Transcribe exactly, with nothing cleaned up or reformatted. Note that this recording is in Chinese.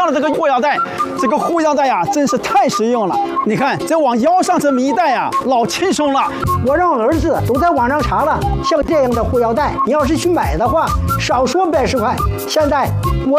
的这个护腰带，这个护腰带呀，真是太实用了。你看，这往腰上这么一戴呀，老轻松了。 我让儿子都在网上查了，像这样的护腰带，你要是去买的话，少说百十块。现在我。